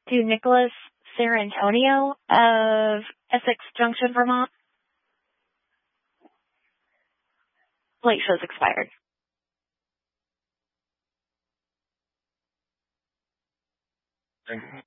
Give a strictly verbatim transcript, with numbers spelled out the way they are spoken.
to Nicholas Serantonio of Essex Junction, Vermont. Late show's expired. Thank you.